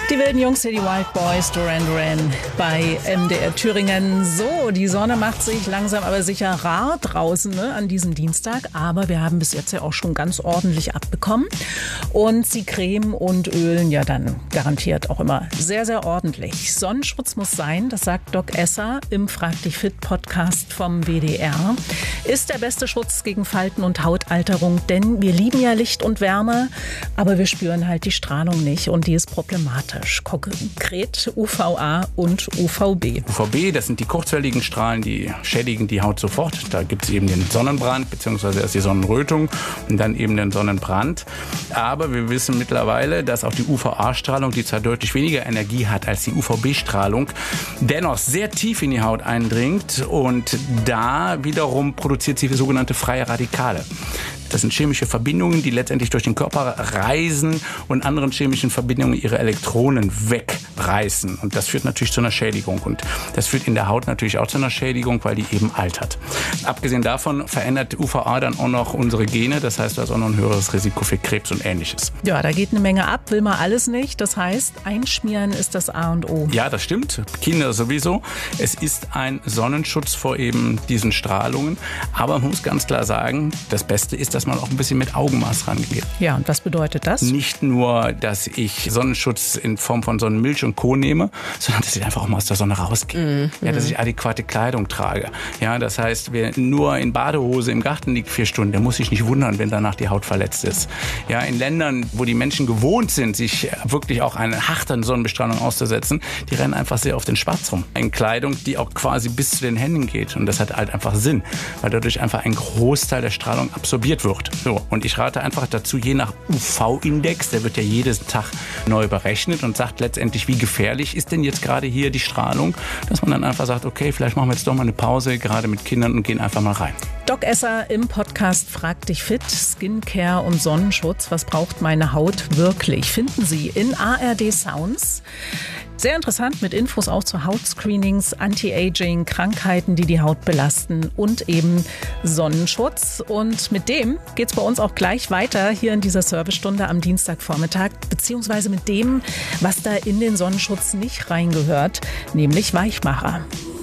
Die wilden Jungs hier, die Wild Boys, Duran Duran bei MDR Thüringen. So, die Sonne macht sich langsam aber sicher rar draußen, ne, an diesem Dienstag. Aber wir haben bis jetzt ja auch schon ganz ordentlich abbekommen. Und sie cremen und ölen ja dann garantiert auch immer sehr, sehr ordentlich. Sonnenschutz muss sein, das sagt Doc Esser im Frag dich fit Podcast vom WDR. Ist der beste Schutz gegen Falten und Hautalterung, denn wir lieben ja Licht und Wärme, aber wir spüren halt die Strahlung nicht und die ist problematisch. Konkret UVA und UVB. UVB, das sind die kurzwelligen Strahlen, die schädigen die Haut sofort. Da gibt es eben den Sonnenbrand, beziehungsweise erst die Sonnenrötung und dann eben den Sonnenbrand. Aber wir wissen mittlerweile, dass auch die UVA-Strahlung, die zwar deutlich weniger Energie hat als die UVB-Strahlung, dennoch sehr tief in die Haut eindringt und da wiederum produziert sie sogenannte freie Radikale. Das sind chemische Verbindungen, die letztendlich durch den Körper reisen und anderen chemischen Verbindungen ihre Elektronen wegreißen. Und das führt natürlich zu einer Schädigung. Und das führt in der Haut natürlich auch zu einer Schädigung, weil die eben altert. Abgesehen davon verändert UVA dann auch noch unsere Gene. Das heißt, da ist auch noch ein höheres Risiko für Krebs und Ähnliches. Ja, da geht eine Menge ab, will man alles nicht. Das heißt, einschmieren ist das A und O. Ja, das stimmt. Kinder sowieso. Es ist ein Sonnenschutz vor eben diesen Strahlungen. Aber man muss ganz klar sagen, das Beste ist, dass man auch ein bisschen mit Augenmaß rangeht. Ja, und was bedeutet das? Nicht nur, dass ich Sonnenschutz in Form von Sonnenmilch und Co. nehme, sondern dass ich einfach auch mal aus der Sonne rausgehe. Ja, dass ich adäquate Kleidung trage. Ja, das heißt, wer nur in Badehose im Garten liegt 4 Stunden, der muss sich nicht wundern, wenn danach die Haut verletzt ist. Ja, in Ländern, wo die Menschen gewohnt sind, sich wirklich auch einer harten Sonnenbestrahlung auszusetzen, die rennen einfach sehr auf den Schwarz rum. In Kleidung, die auch quasi bis zu den Händen geht. Und das hat halt einfach Sinn, weil dadurch einfach ein Großteil der Strahlung absorbiert wird. So, und ich rate einfach dazu, je nach UV-Index, der wird ja jeden Tag neu berechnet und sagt letztendlich, wie gefährlich ist denn jetzt gerade hier die Strahlung, dass man dann einfach sagt, okay, vielleicht machen wir jetzt doch mal eine Pause, gerade mit Kindern, und gehen einfach mal rein. Doc Esser im Podcast Frag dich fit, Skincare und Sonnenschutz. Was braucht meine Haut wirklich? Finden Sie in ARD Sounds. Sehr interessant, mit Infos auch zu Hautscreenings, Anti-Aging, Krankheiten, die die Haut belasten und eben Sonnenschutz. Und mit dem geht's bei uns auch gleich weiter hier in dieser Servicestunde am Dienstagvormittag, beziehungsweise mit dem, was da in den Sonnenschutz nicht reingehört, nämlich Weichmacher.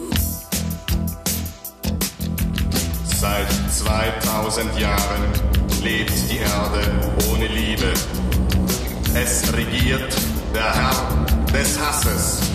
Seit 2000 Jahren lebt die Erde ohne Liebe. Es regiert der Herr des Hasses.